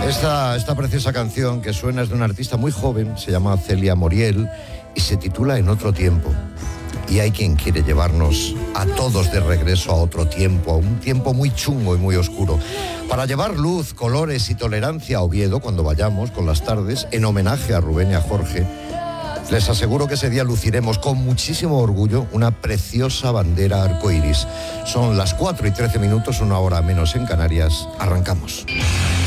Esta preciosa canción que suena es de una artista muy joven, se llama Celia Moriel y se titula En otro tiempo. Y hay quien quiere llevarnos a todos de regreso a otro tiempo, a un tiempo muy chungo y muy oscuro, para llevar luz, colores y tolerancia a Oviedo cuando vayamos con las tardes, en homenaje a Rubén y a Jorge. Les aseguro que ese día luciremos con muchísimo orgullo una preciosa bandera arcoíris. Son las 4:13, 1 hora menos en Canarias. Arrancamos.